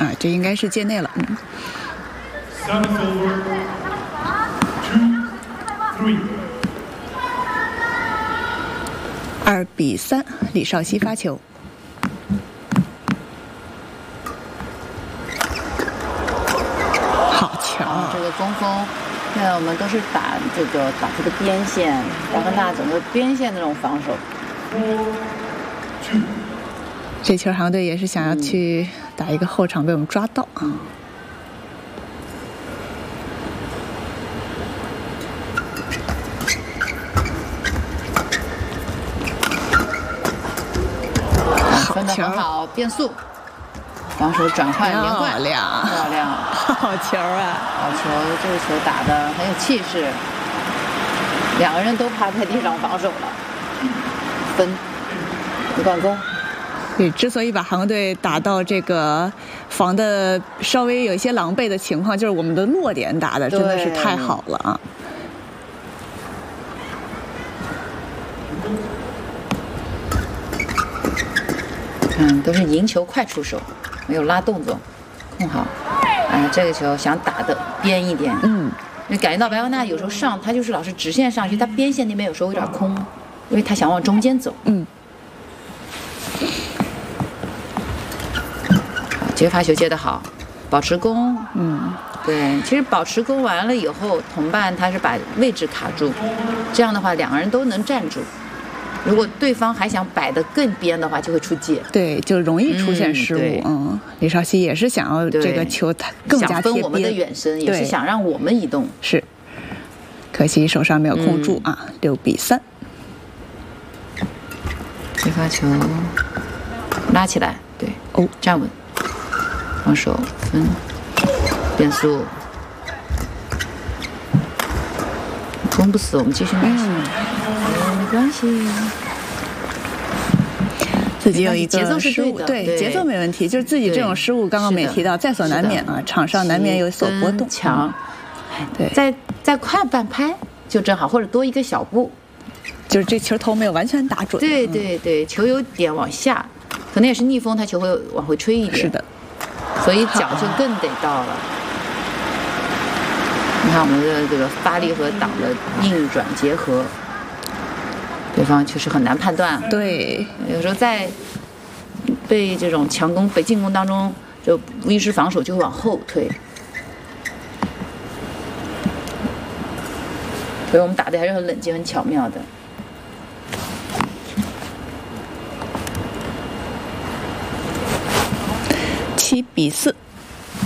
啊，这应该是界内了。2-3，李绍熙发球。好强！ 这个攻锋，现在我们都是打这个边线，雅加纳整个边线那种防守。 这球韩国队也是想要去打一个后场，被我们抓到啊。 分得很好，变速，防守转换连贯，漂亮， 好球啊！ 好球，这个球打得很有气势，两个人都趴在地上防守了，分，不断攻。 对，之所以把韩国队打到这个防的稍微有一些狼狈的情况，就是我们的落点打的真的是太好了啊！ 都是赢球快出手，没有拉动作，控好。这个球想打的边一点，你感觉到白加纳有时候上，他就是老是直线上去，他边线那边有时候有点空，因为他想往中间走。接发球接得好，保持攻。对，其实保持攻完了以后，同伴他是把位置卡住，这样的话两个人都能站住。如果对方还想摆得更边的话，就会出界。 对，就容易出现失误。李绍熙也是想要这个球更加贴边， 想分我们的远身，也是想让我们移动。 是，可惜手上没有控住啊，6-3。 接发球，拉起来，对，站稳，防守分，变速，攻不死，我们继续拿下。没关系， 自己有一个节奏是失误，对，节奏没问题，就是自己这种失误，刚刚没提到，在所难免啊，场上难免有所波动。 强， 对， 再快半拍就正好，或者多一个小步， 就是这球头没有完全打准。 对对对，球有点往下，可能也是逆风，它球会往回吹一点。 是的， 所以脚就更得到了。你看我们的这个发力和挡的硬转结合。对方确实很难判断， 对， 有时候在被这种强攻、被进攻当中，就无意识防守就会往后退，所以我们打的还是很冷静、很巧妙的。 7-4，